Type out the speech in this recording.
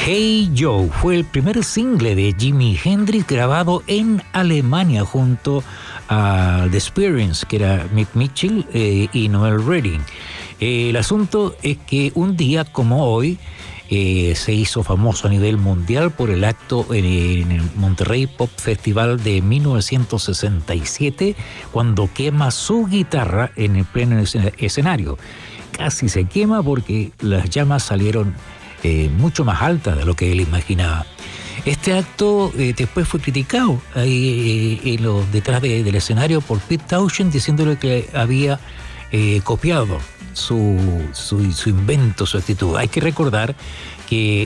Hey Joe fue el primer single de Jimi Hendrix grabado en Alemania junto a The Experience, que era Mick Mitchell y Noel Redding. El asunto es que un día como hoy se hizo famoso a nivel mundial por el acto en el Monterrey Pop Festival de 1967, cuando quema su guitarra en el pleno escenario. Casi se quema porque las llamas salieron mucho más altas de lo que él imaginaba. Este acto después fue criticado ahí detrás del escenario por Pete Townshend, diciéndole que había copiado su invento, su actitud. Hay que recordar que